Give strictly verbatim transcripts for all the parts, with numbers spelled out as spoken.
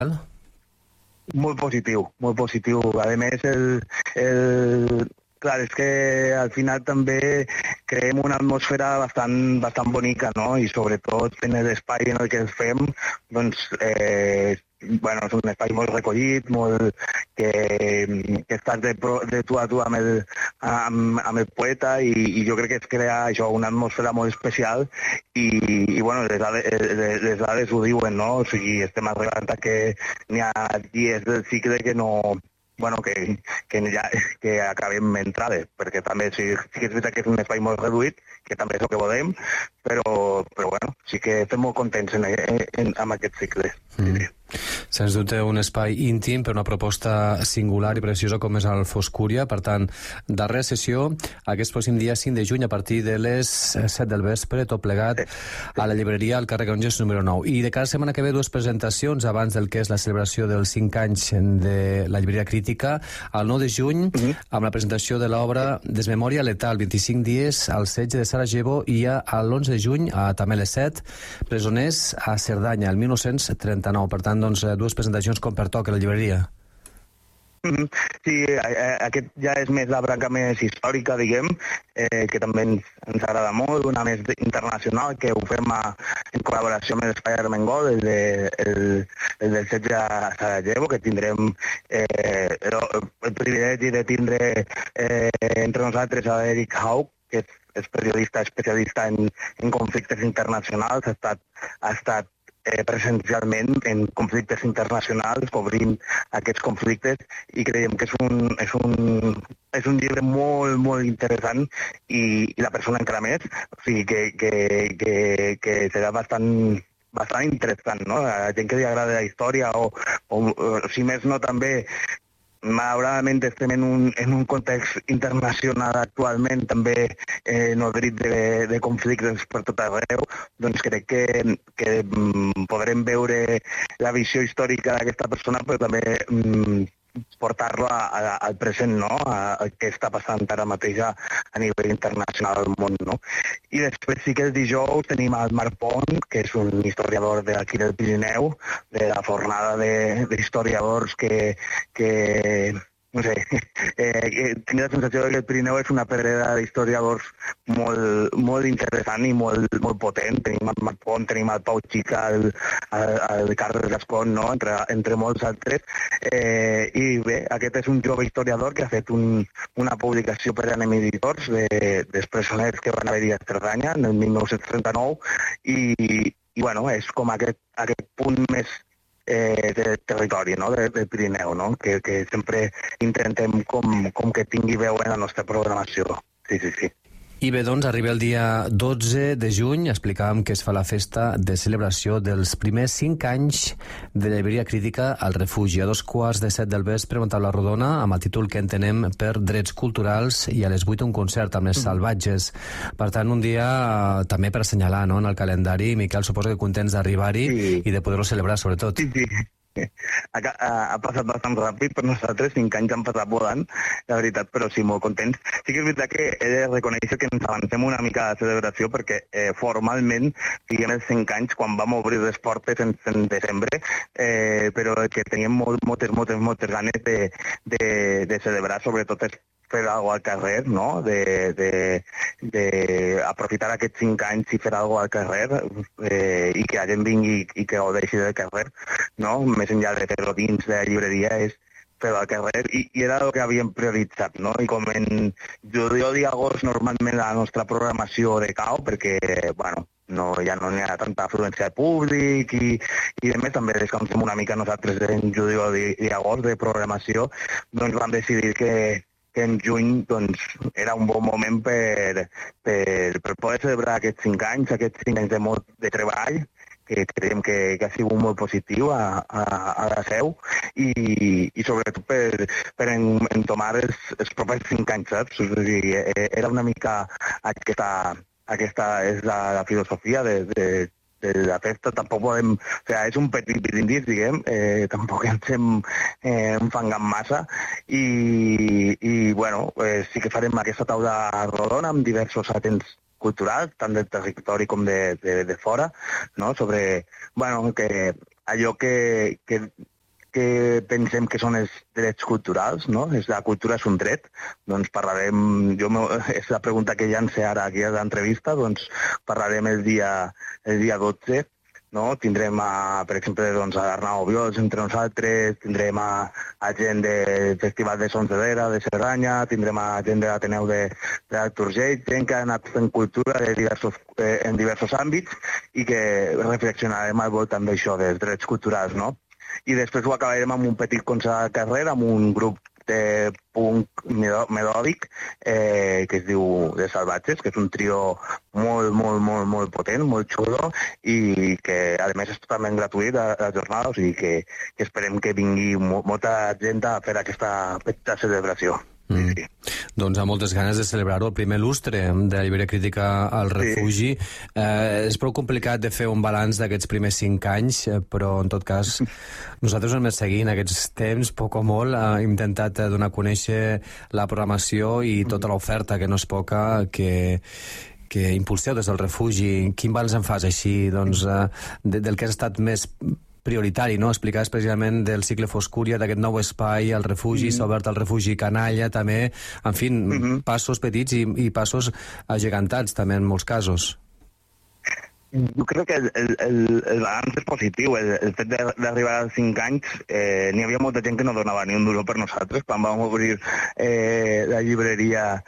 Molt positiu, molt positiu. A més, el, el, clar, és que al final també creem una atmosfera bastant, bastant bonica, no? I sobretot en l'espai en el que fem, doncs, eh, bueno, és un espai molt recollit, molt que, que estàs de, de tu a tu amb el, amb, amb el poeta i, i jo crec que es crea això, una atmosfera molt especial i, i bueno, les dades, les, les dades ho diuen, no? O sigui, estem arribant a que n'hi ha dies del cicle que no... bueno, que, que, ja, que acabem entrades, perquè també sí, sí que és veritat que és un espai molt reduït, que també és el que volem, però, però bueno, sí que estem molt contents en, en, amb aquest cicle. Mm. Sí. Sens dubte un espai íntim per una proposta singular i preciosa com és el Foscúria. Per tant, darrera sessió aquest pròxim dia cinc de juny a partir de les set del vespre, tot plegat a la llibreria al carrer Granges número nou. I de cada setmana que ve dues presentacions abans del que és la celebració dels cinc anys de la llibreria crítica. El nou de juny amb la presentació de l'obra Desmemòria letal, vint-i-cinc dies al setge de Sarajevo, i l'onze de juny a també les set Presoners a Cerdanya el mil nou-cents trenta-nou. Per tant, doncs, dues presentacions com pertoca a la llibreria. Sí, aquest ja és més la branca més històrica, diguem, eh, que també ens, ens agrada molt, una més internacional, que ho fem a, en col·laboració amb l'Espai Armengol, el, de, el, el del setge a Sarajevo, que tindrem eh, el, el privilegi de tindre eh, entre nosaltres a Eric Haug, que és, és periodista especialista en, en conflictes internacionals, ha estat, ha estat Eh, presencialment en conflictes internacionals, cobrint aquests conflictes, i creiem que és un, és un, és un llibre molt, molt interessant i, i la persona encara més, o sigui que, que, que, que serà bastant bastant interessant, no? A la gent que li agrada la història o, o, o si més no també malauradament estem en un, en un context internacional actualment també eh, nodrit de, de conflictes per tot arreu, doncs crec que, que mm, podrem veure la visió històrica d'aquesta persona, però també mm, portar-lo a, a, al present, no? A, a què està passant ara mateix a, a nivell internacional al món, no? I després sí que el dijous tenim el Marc Pont, que és un historiador d'aquí del Pirineu, de la fornada d'historiadors que, que no sé, eh, tinc la sensació que el Pirineu és una pedrera d'historiadors molt, molt interessant i molt, molt potent. Tenim el Marc Pont, tenim el Pau Xica, el, el, el Carles Gascon, no? entre, entre molts altres. Eh, I bé, aquest és un jove historiador que ha fet un, una publicació per Anem Editors de, dels presoners que van haver-hi a Cerdanya en el mil nou-cents trenta-nou i, i bueno, és com aquest, aquest punt més Eh, de territori, no? de, del Pirineu, no? que, que sempre intentem com, com que tingui veu en la nostra programació. Sí, sí, sí. I bé, doncs, arriba el dia dotze de juny, explicàvem que es fa la festa de celebració dels primers cinc anys de la llibreria crítica al Refugi, a dos quarts de set del vespre, una taula rodona, amb el títol que entenem per drets culturals, i a les vuit un concert amb les salvatges. Per tant, un dia eh, també per assenyalar, no?, en el calendari. Miquel, suposo que contents d'arribar-hi sí. i de poder-ho celebrar, sobretot. Sí, sí. Ha, ha, ha passat bastant ràpid per nosaltres, cinc anys han passat volant, la veritat, però sí, molt contents. Sí que és veritat que he de reconèixer que ens avancem una mica a la celebració perquè eh, formalment siguem els cinc anys quan vam obrir les portes en, en desembre, eh, però que teníem molt, moltes, moltes, moltes ganes de, de, de celebrar, sobretot és fer alguna cosa al carrer, no? de, de, de aprofitar aquests cinc anys i fer alguna cosa al carrer eh, i que la gent vingui i que ho deixi del carrer, no? Més enllà de fer-ho dins de la llibreria és fer-ho al carrer i, i era el que havíem prioritzat, no? I com en juliol i agost normalment la nostra programació decau perquè, bueno, no, ja no hi ha tanta afluència de públic i, i a més també descansem una mica nosaltres en juliol i, i agost de programació, doncs vam decidir que que en juny doncs, era un bon moment per, per, per poder celebrar aquests cinc anys, aquests cinc anys de, molt, de treball, que creiem que, que ha sigut molt positiu a, a, a la seu, i, i sobretot per, per en, entomar els, els propers cinc anys, saps? O sigui, era una mica aquesta, aquesta és la, la filosofia de, de de la festa. Tampoc podem... O sigui, és un petit brindis, diguem, eh, tampoc ens hem eh, enfangant massa i, i bueno, eh, sí que farem aquesta taula rodona amb diversos atents culturals, tant del territori com de, de, de fora, no? Sobre, bueno, que allò que, que que pensem que són els drets culturals, no? És la cultura és un dret. Doncs parlarem, jo és la pregunta que llancé ara aquí a l'entrevista, doncs parlarem el dia, el dia dotze, no? Tindrem, a, per exemple, doncs, a Arnau Obiols entre nosaltres, tindrem a, a gent del Festival de Sons de l'Era, de Cerdanya, tindrem a gent de l'Ateneu de, de l'Arturgell, gent que ha anat fent cultura de diversos, eh, en diversos àmbits i que reflexionarem al voltant d'això, dels drets culturals, no? I després ho acabarem amb un petit concert de carrera, amb un grup de punk melòdic eh, que es diu De Salvatges, que és un trio molt, molt, molt, molt potent, molt xulo i que, a més, és totalment gratuït a la jornada, o sigui que, que esperem que vingui mo molta gent a fer aquesta petita celebració. Mm. Sí, sí. Doncs amb moltes ganes de celebrar-ho, el primer lustre de la llibreria crítica al refugi. Sí. Eh, és prou complicat de fer un balanç d'aquests primers cinc anys, però en tot cas nosaltres hem seguint aquests temps, poc o molt, hem intentat donar a conèixer la programació i tota l'oferta, que no és poca, que que impulseu des del refugi. Quin balanç en fas així, doncs, de, del que has estat més prioritari, no? Explicaves precisament del cicle Foscúria, d'aquest nou espai al refugi, mm. s'ha obert al refugi Canalla, també, en fi, mm -hmm. passos petits i, i passos agegantats, també, en molts casos. Jo crec que el, el, el, el balanç és positiu. El, el fet d'arribar als cinc anys, eh, n'hi havia molta gent que no donava ni un duro per nosaltres. Quan vam obrir eh, la llibreria,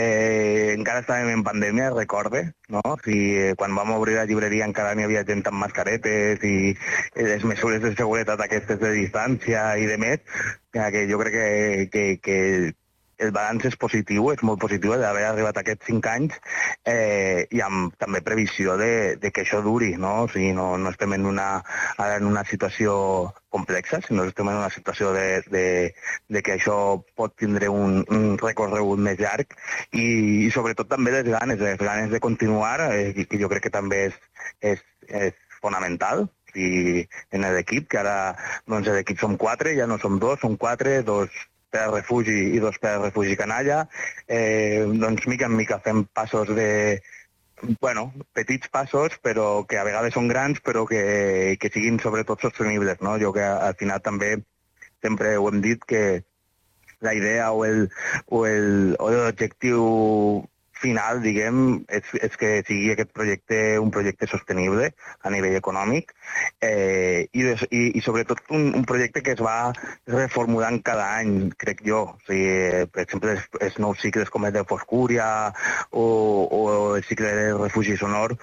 eh, encara estàvem en pandèmia, recorde, no? Si, quan vam obrir la llibreria encara n'hi havia gent amb mascaretes i les mesures de seguretat aquestes de distància i de més, que jo crec que, que, que el balanç és positiu, és molt positiu d'haver arribat a aquests cinc anys eh, i amb també previsió de, de que això duri, no? O sigui, no, no estem en una, ara en una situació complexa, sinó que estem en una situació de, de, de que això pot tindre un, un recorregut més llarg i, i sobretot també les ganes, les ganes de continuar, eh, que jo crec que també és, és, és fonamental. I en l'equip, que ara doncs, l'equip som quatre, ja no som dos, som quatre, dos per al refugi i dos per al refugi Canalla, eh, doncs mica en mica fem passos de, bueno, petits passos, però que a vegades són grans, però que, que siguin sobretot sostenibles, no? Jo que al final també sempre ho hem dit que la idea o el o el o l'objectiu final, diguem, és, és que sigui aquest projecte un projecte sostenible a nivell econòmic eh, i, des, i, i sobretot un, un projecte que es va reformulant cada any, crec jo. O sigui, per exemple, els, els nous cicles com el de Foscúria o, o el cicle de Refugi Sonor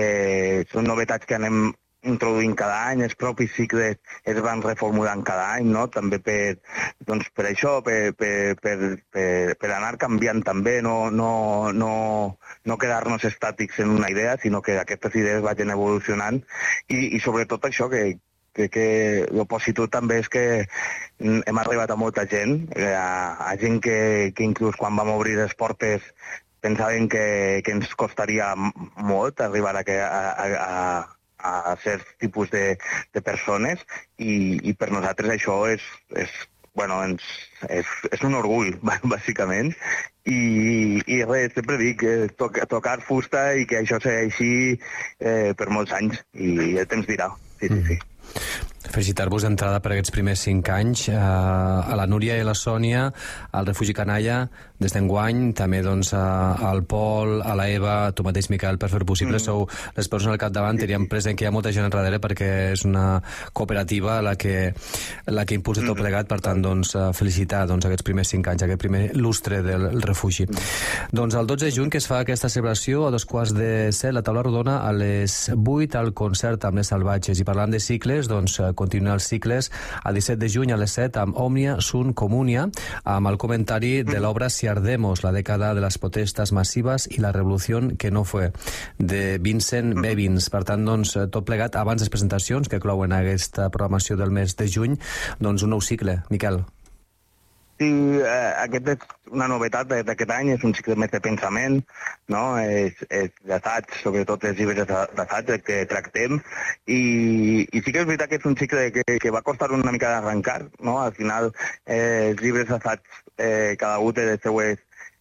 eh, són novetats que anem introduint cada any, els propis cicles es van reformulant cada any, no? També per, doncs per això, per, per, per, per, per anar canviant també, no, no, no, no quedar-nos estàtics en una idea, sinó que aquestes idees vagin evolucionant i, i sobretot això que crec que el positiu també és que hem arribat a molta gent, a, a gent que, que inclús quan vam obrir les portes pensaven que, que ens costaria molt arribar a, a, a, a certs tipus de, de persones i, i per nosaltres això és, és, bueno, ens, és, és un orgull, bàsicament. I, i res, sempre dic, eh, to, tocar fusta i que això segueixi eh, per molts anys i el temps dirà. Sí, sí, sí. Felicitar-vos d'entrada per aquests primers cinc anys eh, a la Núria i a la Sònia, al Refugi Canalla des d'enguany, també doncs a, al Pol, a la Eva, a tu mateix Miquel, per fer possible, mm. sou les persones al capdavant, teníem present que hi ha molta gent enrere perquè és una cooperativa la que, la que impulsa tot plegat, per tant doncs felicitar doncs, aquests primers cinc anys, aquest primer lustre del refugi. Mm. Doncs el dotze de juny que es fa aquesta celebració a dos quarts de set, la taula rodona a les vuit al concert amb les Salvatges, i parlant de cicles, doncs continuen els cicles el disset de juny a les set amb Òmnia Sunt Comunia, amb el comentari de l'obra Si Ardemos, la dècada de les protestes massives i la revolució que no fue, de Vincent Bevins. Per tant, doncs, tot plegat, abans de les presentacions que clouen aquesta programació del mes de juny, doncs un nou cicle. Miquel. Sí, eh, aquest és una novetat d'aquest any, és un cicle més de pensament, no? És, és d'assaig, sobretot els llibres d'assaig que tractem, i, i sí que és veritat que és un cicle que, que va costar una mica d'arrencar, no? Al final, eh, els llibres d'assaig, eh, cada un té les seues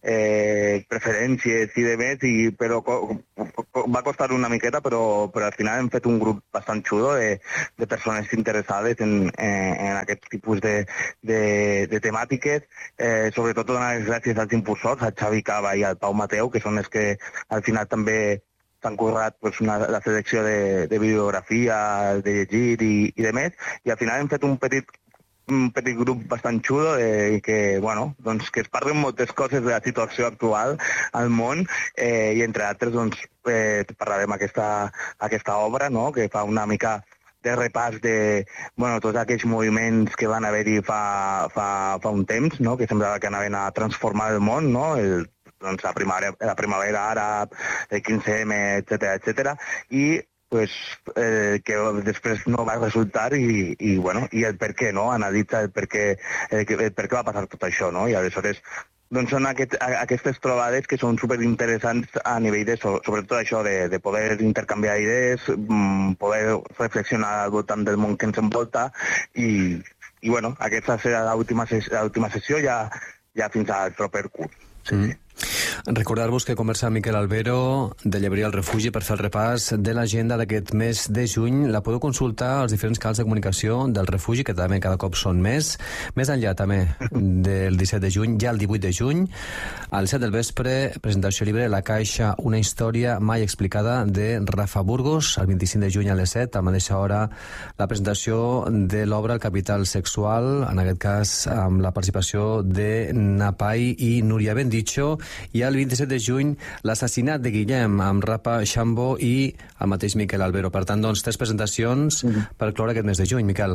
eh, preferències i demés, i, però co co va costar una miqueta, però, però al final hem fet un grup bastant xulo de, de persones interessades en, en, en aquest tipus de, de, de temàtiques. Eh, sobretot donar les gràcies als impulsors, al Xavi Cava i al Pau Mateu, que són els que al final també s'han currat pues, una, la selecció de, de bibliografia, de llegir i, i demés, i al final hem fet un petit un petit grup bastant xulo eh, i que, bueno, doncs, que es parlen moltes coses de la situació actual al món eh, i entre altres doncs, eh, parlarem aquesta, aquesta obra, no?, que fa una mica de repàs de bueno, tots aquells moviments que van haver-hi fa, fa, fa un temps, no?, que semblava que anaven a transformar el món, no?, el, doncs, la, primavera, la primavera àrab, el quinze eme, etcètera, etcètera, i pues, eh, que després no va resultar i, i, bueno, i el per què, no? Analitza el per què, el, el per què va passar tot això, no? I aleshores doncs són aquest, aquestes trobades que són superinteressants a nivell de, sobretot això, de, de poder intercanviar idees, poder reflexionar al voltant del món que ens envolta i, i bueno, aquesta serà l'última sessió ja, ja fins al proper curs. Sí. Mm. Recordar-vos que conversa amb Miquel Albero de Llebrer al Refugi per fer el repàs de l'agenda d'aquest mes de juny. La podeu consultar als diferents canals de comunicació del Refugi, que també cada cop són més. Més enllà també del disset de juny, ja el divuit de juny, al set del vespre, presentació llibre La Caixa, una història mai explicada de Rafa Burgos. El vint-i-cinc de juny a les set, a la mateixa hora, la presentació de l'obra El Capital Sexual, en aquest cas amb la participació de Napai i Núria Bendicho, i el vint-i-set de juny l'assassinat de Guillem amb Rapa Xambo i el mateix Miquel Albero. Per tant, doncs, tres presentacions mm-hmm. per cloure aquest mes de juny, Miquel.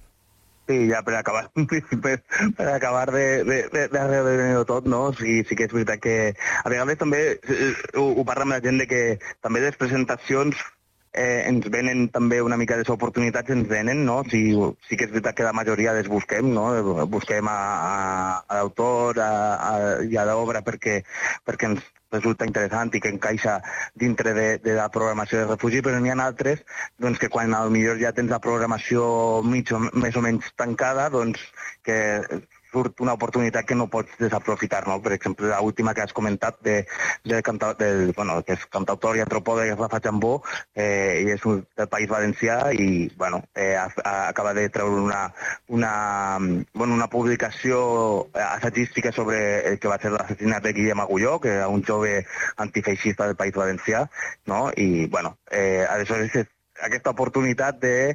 Sí, ja per acabar, per, per acabar de, de, de, de reunir tot, no? Sí, sí que és veritat que a vegades també ho, ho parla amb la gent de que també les presentacions eh, ens venen també una mica de les oportunitats, ens venen, no? Sí, sí que és veritat que la majoria les busquem, no? Busquem a, a, a l'autor a, a, i a l'obra perquè, perquè ens resulta interessant i que encaixa dintre de, de la programació de refugi, però n'hi ha altres doncs, que quan potser ja tens la programació mig o, més o menys tancada, doncs que surt una oportunitat que no pots desaprofitar, no? Per exemple, l'última que has comentat de, de, canta, de bueno, que és cantautor i antropòleg Rafa Xambó, eh, i és un, del País Valencià i bueno, eh, a, a, acaba de treure una, una, bueno, una publicació assagística sobre el que va ser l'assassinat de Guillem Agulló, que era un jove antifeixista del País Valencià, no? I bueno, eh, aleshores aquesta oportunitat de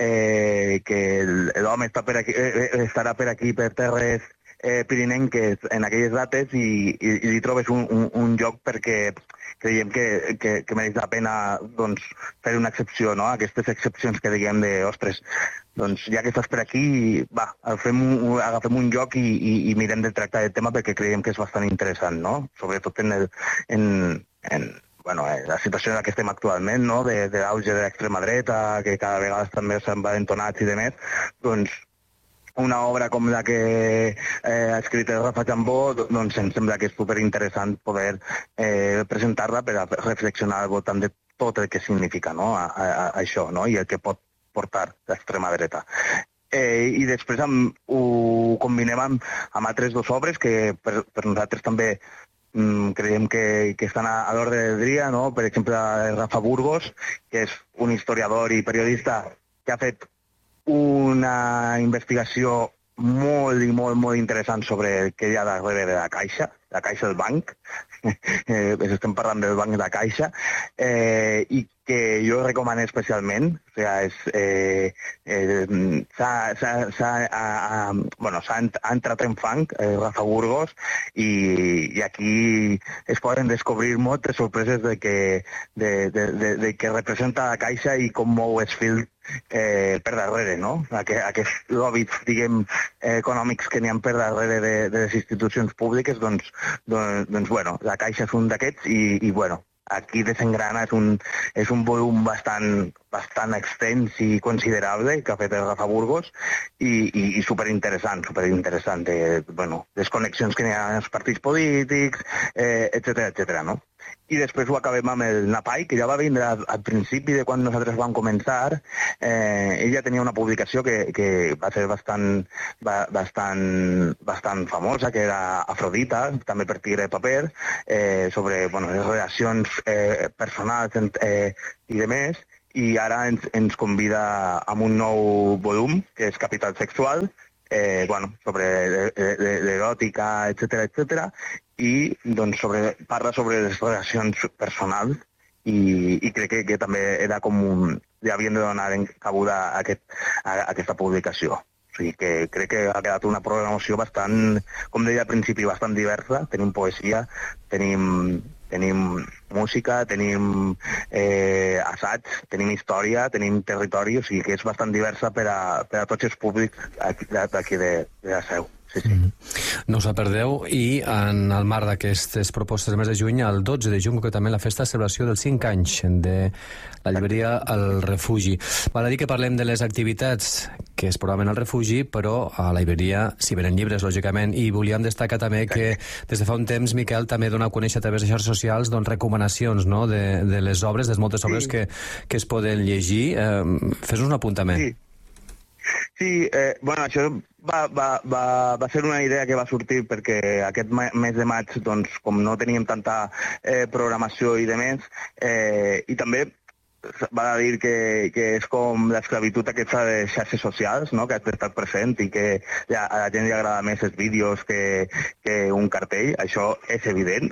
eh, que l'home està per aquí, eh, estarà per aquí per terres eh, pirinenques en aquelles dates i, i, i li trobes un, un, un lloc perquè creiem que, que, que mereix la pena doncs, fer una excepció, no? Aquestes excepcions que diguem de, ostres, doncs ja que estàs per aquí, va, agafem un, agafem un lloc i, i, i mirem de tractar el tema perquè creiem que és bastant interessant, no? Sobretot en el, en, en bueno, eh, la situació en la que estem actualment, no? de, de l'auge de l'extrema dreta, que cada vegada també se'n va entonats i demés, doncs una obra com la que eh, ha escrit el Rafa Xambó, doncs em sembla que és superinteressant poder eh, presentar-la per a reflexionar al voltant de tot el que significa, no? a, a, a això, no? I el que pot portar l'extrema dreta. Eh, I després amb, ho combinem amb, amb altres dues obres que per, per nosaltres també Mm, creiem que, que estan a, a l'ordre del dia, no? Per exemple, Rafa Burgos, que és un historiador i periodista que ha fet una investigació molt i molt, molt interessant sobre el que hi ha darrere de la Caixa, la Caixa del banc, eh, estem parlant del banc de la Caixa, eh, i que jo recomano especialment, o sigui, és, eh, eh, s'ha, s'ha, s'ha, a, a, bueno, s'ha ha entrat en fang, eh, Rafa Burgos, i, i aquí es poden descobrir moltes sorpreses de que, de, de, de, de que representa la Caixa i com mou els fils eh, per darrere, no? Aquest, aquests lobbies, diguem, eh, econòmics que n'hi ha per darrere de, de les institucions públiques, doncs, doncs, doncs bueno, la Caixa és un d'aquests i, i bueno, aquí desengrana és un, és un volum bastant, bastant extens i considerable que ha fet el Rafa Burgos i, i, i superinteressant, superinteressant de, bueno, les connexions que hi ha als partits polítics, eh, etcètera, etcètera, no? i després ho acabem amb el Napai, que ja va vindre al, al principi de quan nosaltres vam començar. Eh, ella tenia una publicació que, que va ser bastant, ba, bastant, bastant famosa, que era Afrodita, també per Tigre de Paper, eh, sobre bueno, les relacions eh, personals eh, i de més, i ara ens, ens convida a un nou volum, que és Capital Sexual, eh, bueno, sobre l'eròtica, etcètera, etcètera, i doncs, sobre, parla sobre les relacions personals i, i crec que, que també era com un, ja havien de donar cabuda a, aquest, a, a aquesta publicació. O sigui que crec que ha quedat una programació bastant, com deia al principi, bastant diversa. Tenim poesia, tenim, tenim música, tenim eh, assaig, tenim història, tenim territori, o sigui que és bastant diversa per a, per a tots els públics d'aquí de, de la Seu. Sí, sí. Mm. No us la perdeu, i en el marc d'aquestes propostes del mes de juny, el dotze de juny, concretament la festa de celebració dels cinc anys de la llibreria El Refugi. Val a dir que parlem de les activitats que es proven al Refugi, però a la llibreria s'hi venen llibres, lògicament, i volíem destacar també que des de fa un temps Miquel també dona a conèixer a través de xarxes socials doncs, recomanacions, no?, de, de les obres, de moltes obres sí. que, que es poden llegir. Eh, Fes-nos un apuntament. Sí. Sí, eh, bueno, això va, va, va, va ser una idea que va sortir perquè aquest mes de maig, doncs, com no teníem tanta eh, programació i de més, eh, i també val a dir que, que és com l'esclavitud aquesta de xarxes socials, no?, que has d'estar present i que ja, a la gent li agrada més els vídeos que, que un cartell, això és evident,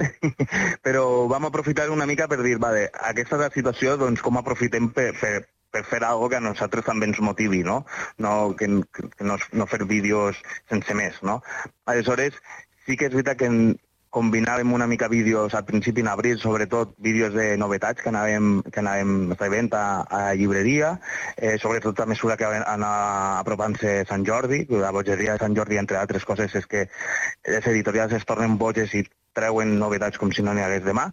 però vam aprofitar una mica per dir, vale, aquesta és la situació, doncs com aprofitem per, per per fer alguna cosa que a nosaltres també ens motivi, no? No, que, que no, no fer vídeos sense més, no? Aleshores, sí que és veritat que en, combinàvem una mica vídeos al principi en abril, sobretot vídeos de novetats que anàvem, que anàvem rebent a, a la llibreria, eh, sobretot a mesura que anava apropant-se Sant Jordi. La bogeria de Sant Jordi, entre altres coses, és que les editorials es tornen boges i treuen novetats com si no n'hi hagués demà,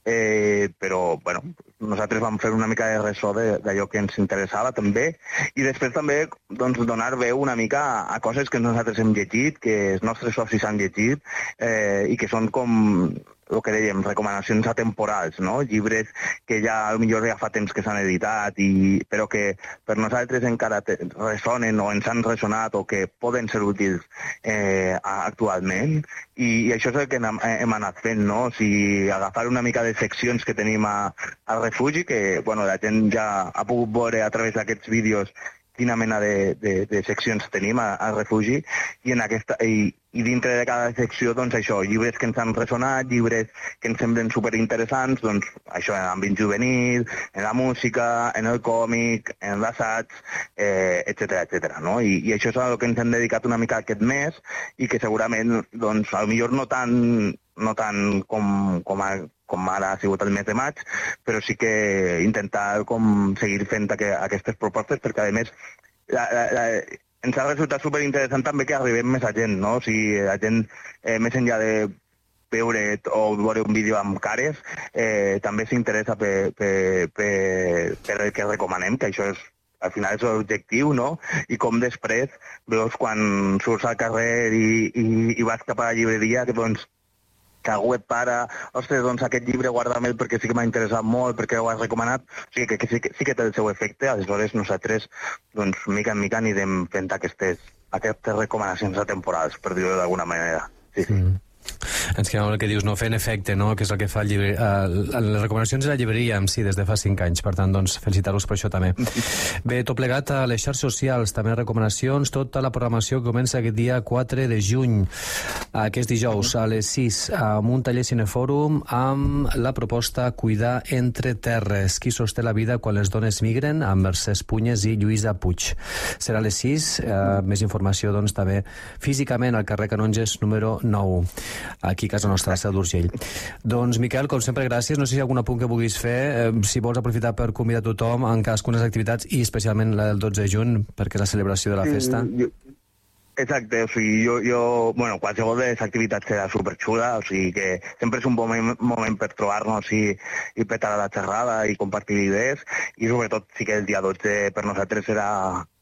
eh, però bueno, nosaltres vam fer una mica de ressò d'allò que ens interessava també, i després també doncs, donar veu una mica a, a coses que nosaltres hem llegit, que els nostres socis han llegit, eh, i que són com el que dèiem, recomanacions atemporals, no? Llibres que ja potser ja fa temps que s'han editat, i, però que per nosaltres encara te, ressonen o ens han ressonat o que poden ser útils eh, actualment, i, i això és el que hem, hem anat fent, no? O sigui, agafar una mica de seccions que tenim a, al Refugi, que bueno, la gent ja ha pogut veure a través d'aquests vídeos quina mena de, de, de seccions tenim al Refugi, i, en aquesta, i, i dintre de cada secció, doncs això, llibres que ens han ressonat, llibres que ens semblen superinteressants, doncs això en l'àmbit juvenil, en la música, en el còmic, en l'assaig, eh, etcètera, etcètera, no? I, I això és el que ens hem dedicat una mica aquest mes, i que segurament, doncs, potser no tant, no tant com, com a com ara ha sigut el mes de maig, però sí que intentar com seguir fent aqu aquestes propostes, perquè a més la, la, la, ens ha resultat superinteressant també que arribem més a gent, no? O sigui, la gent, eh, més enllà de veure o veure un vídeo amb cares, eh, també s'interessa per, per, per, per el que recomanem, que això és al final és l'objectiu, no? I com després veus quan surts al carrer i, i, i vas cap a la llibreria, que doncs que algú et para, ostres, doncs aquest llibre guarda'm perquè sí que m'ha interessat molt, perquè ho has recomanat, o sigui que, que, sí, que sí que té el seu efecte. Aleshores nosaltres, doncs, mica en mica anirem fent aquestes, aquestes recomanacions atemporals, per dir-ho d'alguna manera. Sí, sí. Mm. Ens queda el que dius, no? Fent efecte, no? Que és el que fa el llibre... uh, les recomanacions de la llibreria en si des de fa cinc anys, per tant, doncs, felicitar-vos per això també. Bé, tot plegat a les xarxes socials, també recomanacions, tota la programació que comença aquest dia quatre de juny, aquest dijous a les sis, amb un taller cinefòrum amb la proposta Cuidar entre terres, qui sosté la vida quan les dones migren, amb Mercè Punyes i Lluïsa Puig. Serà a les sis, uh, més informació, doncs, també físicament al carrer Canonges número nou, aquí a casa nostra, a la Seu d'Urgell. Doncs, Miquel, com sempre, gràcies. No sé si hi ha algun apunt que vulguis fer, eh, si vols aprofitar per convidar tothom en cadascunes activitats, i especialment la del dotze de juny, perquè és la celebració de la festa. Sí, jo... Exacte, o sigui, jo, jo, bueno, qualsevol de les activitats serà superxula, o sigui que sempre és un bon moment, moment per trobar-nos i, i petar a la xerrada i compartir idees, i sobretot sí que el dia dotze per nosaltres serà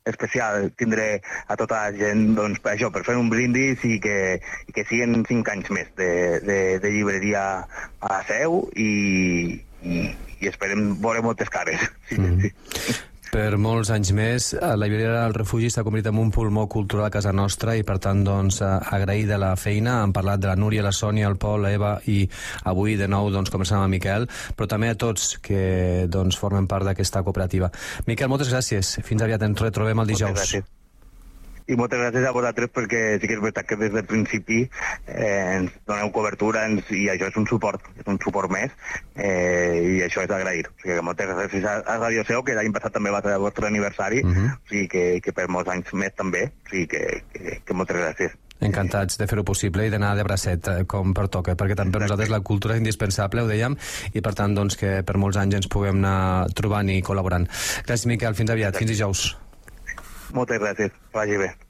especial tindré a tota la gent doncs, per això, per fer un brindis i que, i que siguin cinc anys més de, de, de llibreria a la Seu i, i, i esperem veure moltes cares. Sí, mm. sí. Per molts anys més, la llibreria del Refugi s'ha convertit en un pulmó cultural a casa nostra i, per tant, doncs, agrair de la feina. Hem parlat de la Núria, la Sònia, el Pol, l'Eva i avui, de nou, doncs, començant amb el Miquel, però també a tots que doncs, formen part d'aquesta cooperativa. Miquel, moltes gràcies. Fins aviat. Ens retrobem el dijous. Moltes gràcies. I moltes gràcies a vosaltres perquè sí que és veritat que des del principi eh, ens doneu cobertura ens, i això és un suport, és un suport més eh, i això és d'agrair. O sigui que moltes gràcies a, a Radio Seu, que l'any passat també va ser el vostre aniversari, uh -huh. o sigui que, que per molts anys més també, o sigui que, que, que moltes gràcies. Encantats de fer-ho possible i d'anar de bracet, com pertoca, perquè també per nosaltres la cultura és indispensable, ho dèiem, i per tant doncs, que per molts anys ens puguem anar trobant i col·laborant. Gràcies, Miquel, fins aviat, fins dijous. Moltes gràcies, vagi bé.